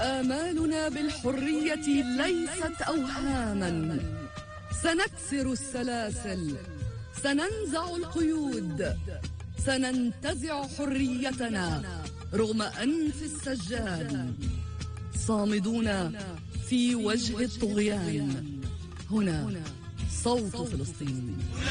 آمالنا بالحرية ليست أوهاما، سنكسر السلاسل، سننزع القيود، سننتزع حريتنا رغم أنف السجان، صامدون في وجه الطغيان. هنا صوت فلسطين.